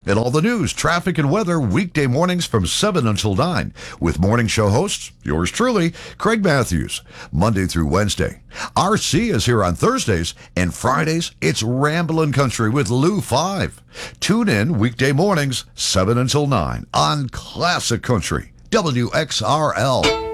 and all the news, traffic, and weather weekday mornings from 7 until 9 with morning show hosts, yours truly, Craig Matthews, Monday through Wednesday. RC is here on Thursdays, and Fridays, it's Ramblin' Country with Lou 5. Tune in weekday mornings, 7 until 9 on Classic Country, WXRL.